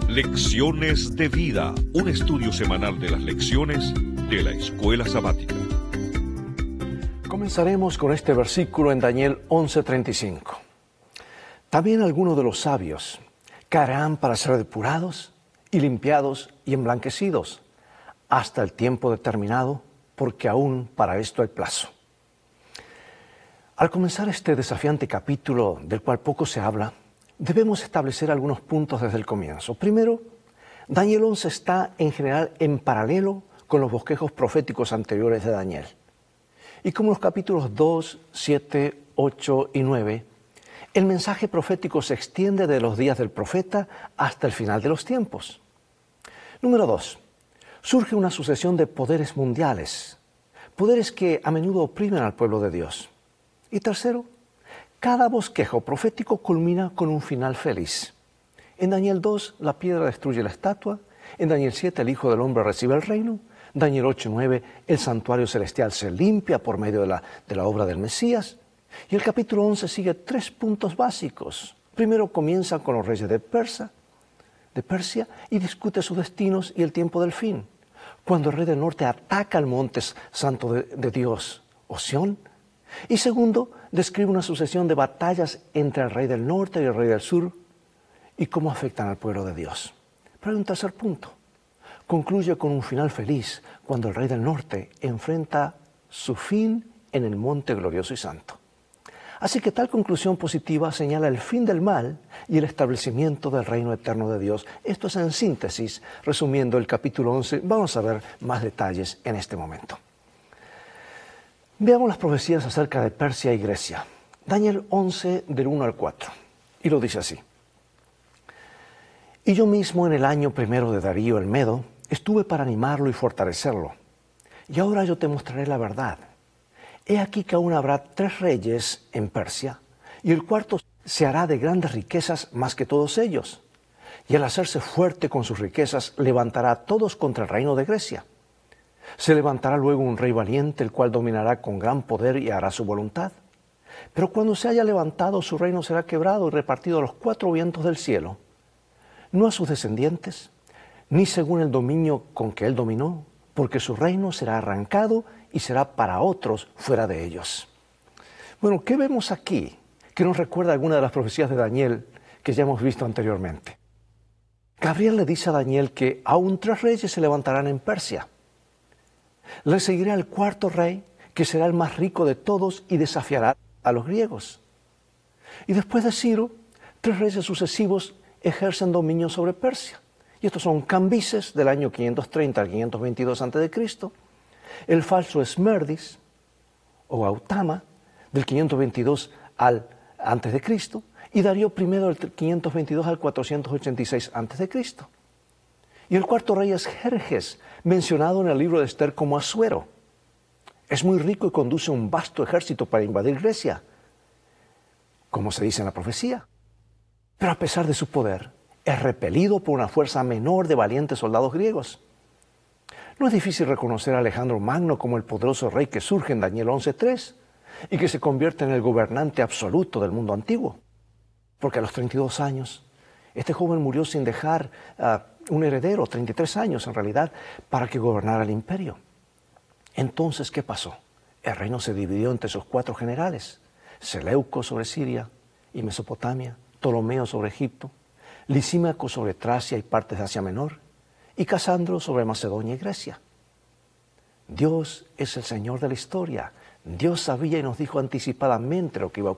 Lecciones de Vida, un estudio semanal de las lecciones de la Escuela Sabática. Comenzaremos con este versículo en Daniel 11:35. También algunos de los sabios caerán para ser depurados y limpiados y emblanquecidos hasta el tiempo determinado, porque aún para esto hay plazo. Al comenzar este desafiante capítulo, del cual poco se habla, debemos establecer algunos puntos desde el comienzo. Primero, Daniel 11 está en general en paralelo con los bosquejos proféticos anteriores de Daniel. Y como los capítulos 2, 7, 8 y 9, el mensaje profético se extiende de los días del profeta hasta el final de los tiempos. Número 2. Surge una sucesión de poderes mundiales, poderes que a menudo oprimen al pueblo de Dios. Y tercero, cada bosquejo profético culmina con un final feliz. En Daniel 2, la piedra destruye la estatua. En Daniel 7, el Hijo del Hombre recibe el reino. Daniel 8 y 9, el santuario celestial se limpia por medio de la obra del Mesías. Y el capítulo 11 sigue 3 puntos básicos. Primero comienza con los reyes de Persia y discute sus destinos y el tiempo del fin. Cuando el rey del norte ataca el monte santo de Dios, o Sión. Y segundo, describe una sucesión de batallas entre el rey del norte y el rey del sur y cómo afectan al pueblo de Dios. Pero hay un tercer punto. Concluye con un final feliz cuando el rey del norte enfrenta su fin en el monte glorioso y santo. Así que tal conclusión positiva señala el fin del mal y el establecimiento del reino eterno de Dios. Esto es en síntesis, resumiendo el capítulo 11. Vamos a ver más detalles en este momento. Veamos las profecías acerca de Persia y Grecia. Daniel 11, del 1 al 4. Y lo dice así. Y yo mismo en el año primero de Darío el Medo estuve para animarlo y fortalecerlo. Y ahora yo te mostraré la verdad. He aquí que aún habrá 3 reyes en Persia, y el cuarto se hará de grandes riquezas más que todos ellos. Y al hacerse fuerte con sus riquezas, levantará a todos contra el reino de Grecia. Se levantará luego un rey valiente, el cual dominará con gran poder y hará su voluntad. Pero cuando se haya levantado, su reino será quebrado y repartido a los 4 vientos del cielo, no a sus descendientes, ni según el dominio con que él dominó, porque su reino será arrancado y será para otros fuera de ellos. Bueno, ¿qué vemos aquí que nos recuerda alguna de las profecías de Daniel que ya hemos visto anteriormente? Gabriel le dice a Daniel que aún 3 reyes se levantarán en Persia. Le seguirá el cuarto rey, que será el más rico de todos y desafiará a los griegos. Y después de Ciro, 3 reyes sucesivos ejercen dominio sobre Persia. Y estos son Cambises, del año 530 al 522 a.C., el falso Esmerdis, o Gautama, del 522 al a.C., y Darío I, del 522 al 486 a.C. Y el cuarto rey es Jerjes, mencionado en el libro de Esther como Asuero. Es muy rico y conduce un vasto ejército para invadir Grecia, como se dice en la profecía. Pero a pesar de su poder, es repelido por una fuerza menor de valientes soldados griegos. No es difícil reconocer a Alejandro Magno como el poderoso rey que surge en Daniel 11:3 y que se convierte en el gobernante absoluto del mundo antiguo. Porque a los 32 años, este joven murió sin dejar un heredero, 33 años en realidad, para que gobernara el imperio. Entonces, ¿qué pasó? El reino se dividió entre sus 4 generales: Seleuco sobre Siria y Mesopotamia, Ptolomeo sobre Egipto, Lisímaco sobre Tracia y partes de Asia Menor, y Casandro sobre Macedonia y Grecia. Dios es el Señor de la historia. Dios sabía y nos dijo anticipadamente lo que iba a ocurrir.